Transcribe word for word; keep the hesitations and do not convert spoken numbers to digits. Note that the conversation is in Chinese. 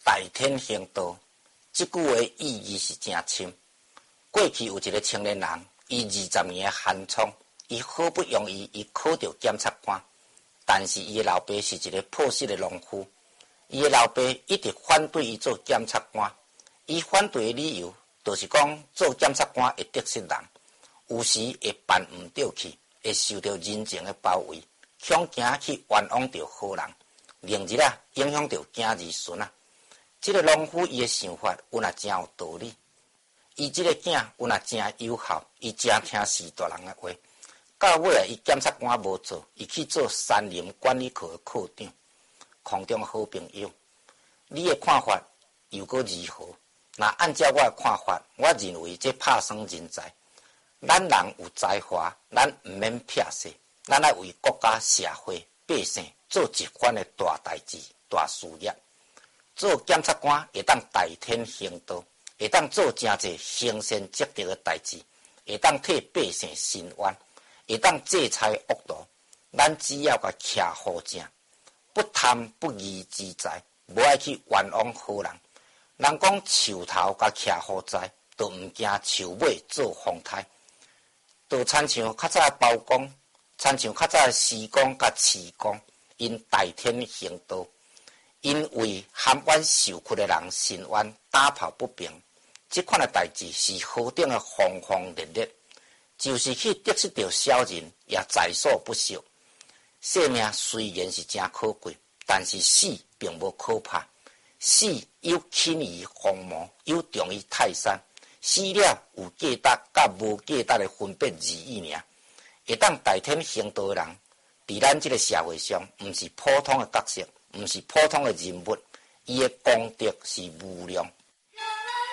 大天行道，这句话意义是真深。过去有一个青年人，伊二十年的寒窗，伊好不容易伊考到检察官，但是伊的老爸是一个破失的农夫，伊的老爸一直反对伊做检察官。伊反对的理由，就是讲做检察官会得失人，有时会办唔对去，会受到人情的包围，恐惊去冤枉到好人，令日啊影响到囝儿孙啊。这个农夫伊的想法有若真有道理，伊这个囝有若真有效，伊真听士大人的话。到尾啊，伊检察官无做，伊去做山林管理科的科长。空中好朋友，你的看法又搁如何？那按照我的看法，我认为这拍算人才，咱人有才华，咱唔免撇势，咱要为国家、社会、百姓做一番的大代志、大事业。做检察官会当代天行道，会当做真侪行善积德的代志，会当替百姓伸冤，会当制裁恶徒。咱只要甲徛好正，不贪不义之财，无爱去冤枉好人。人讲树头甲徛好在，都毋惊树尾做风台。就亲像较早包公，亲像较早施公甲刺公，因代天行道。因为含冤受屈的人伸冤打抱不平，这款的代志是何等的轰轰烈烈，就是去得失到小人也在所不惜。生命虽然是真可贵，但是死并无可怕。死有轻于鸿毛，有重于泰山。死了有价值甲无价值的分别而已尔。会当代天行道的人，伫咱这个社会上，毋是普通的角色。毋是普通的人物，伊的功德是无量